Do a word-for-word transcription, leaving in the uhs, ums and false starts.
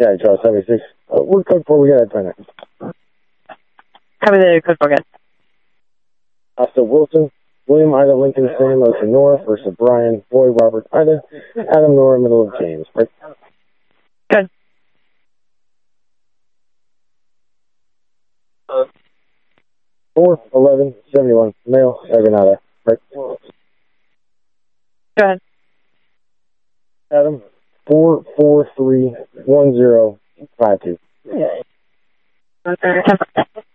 Yeah, Charles seventy-six. Uh, what code four we got at China? Copy the code four again. Oscar Wilson, William, Ida, Lincoln, Sam, Ocean, Nora, versus Brian, Boy, Robert, Ida, Adam, Nora, middle of James. Right? Good. four, eleven, seventy-one, male, Agonada. Right? Go ahead. Adam, four, four, three, one, zero, five, two. Yeah.